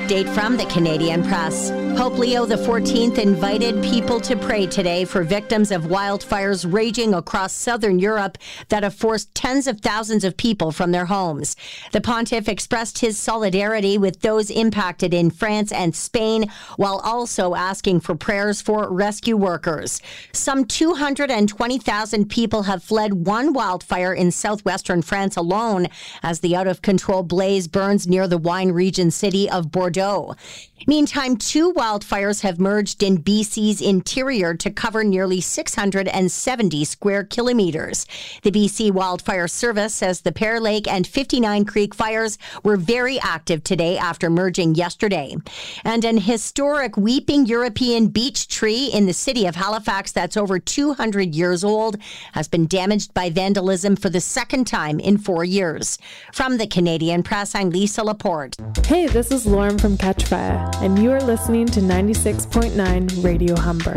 update from the Canadian Press. Pope Leo XIV invited people to pray today for victims of wildfires raging across southern Europe that have forced tens of thousands of people from their homes. The pontiff expressed his solidarity with those impacted in France and Spain, while also asking for prayers for rescue workers. Some 220,000 people have fled one wildfire in southwestern France alone as the out-of-control blaze burns near the wine region city of Bordeaux. Meantime, two wildfires have merged in BC's interior to cover nearly 670 square kilometers. The BC Wildfire Service says the Pear Lake and 59 Creek fires were very active today after merging yesterday. And an historic weeping European beech tree in the city of Halifax that's over 200 years old has been damaged by vandalism for the second time in 4 years. From the Canadian Press, I'm Lisa Laporte. Hey, this is Lauren from Catch Fire, and you are listening to 96.9 Radio Humber.